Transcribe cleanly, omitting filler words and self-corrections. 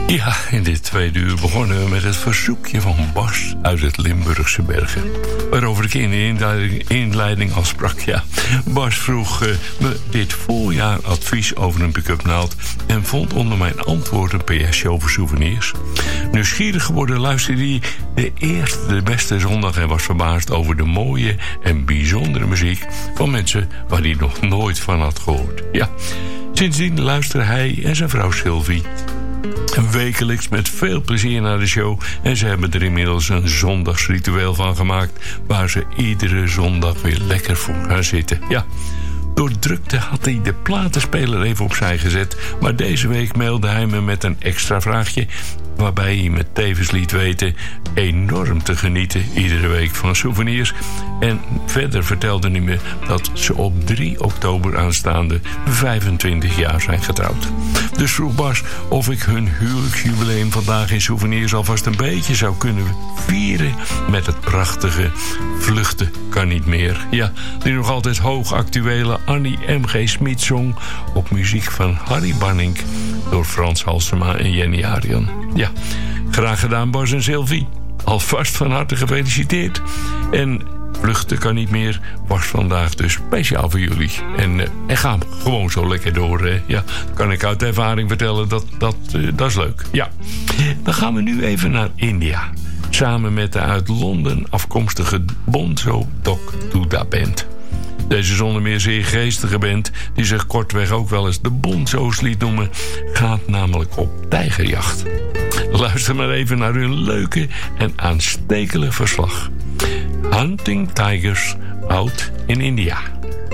Ja, in dit tweede uur begonnen we met het verzoekje van Bas uit het Limburgse Bergen. Waarover ik in de inleiding al sprak, ja. Bas vroeg me dit voorjaar advies over een pick-up naald en vond onder mijn antwoord een PS-show voor souvenirs. Nieuwsgierig geworden luisterde hij de eerste, de beste zondag en was verbaasd over de mooie en bijzondere muziek van mensen waar hij nog nooit van had gehoord. Ja, sindsdien luisteren hij en zijn vrouw Sylvie wekelijks met veel plezier naar de show en ze hebben er inmiddels een zondagsritueel van gemaakt waar ze iedere zondag weer lekker voor gaan zitten. Ja, door drukte had hij de platenspeler even opzij gezet, maar deze week mailde hij me met een extra vraagje waarbij hij me tevens liet weten enorm te genieten iedere week van souvenirs. En verder vertelde hij me dat ze op 3 oktober aanstaande 25 jaar zijn getrouwd. Dus vroeg Bas of ik hun huwelijksjubileum vandaag in souvenirs alvast een beetje zou kunnen vieren met het prachtige Vluchten kan niet meer. Ja, die nog altijd hoogactuele Annie M.G. Smit zong op muziek van Harry Banning door Frans Halsema en Jenny Arian. Ja, graag gedaan Bas en Sylvie. Alvast van harte gefeliciteerd. En Vluchten kan niet meer was vandaag dus speciaal voor jullie. En ga gewoon zo lekker door. Ja, kan ik uit ervaring vertellen, dat is leuk. Ja, dan gaan we nu even naar India. Samen met de uit Londen afkomstige Bonzo Doc Duda Band. Deze zonder meer zeer geestige band, die zich kortweg ook wel eens de Bonzo's liet noemen, gaat namelijk op tijgerjacht. Luister maar even naar hun leuke en aanstekelijke verslag. Hunting Tigers Out in India.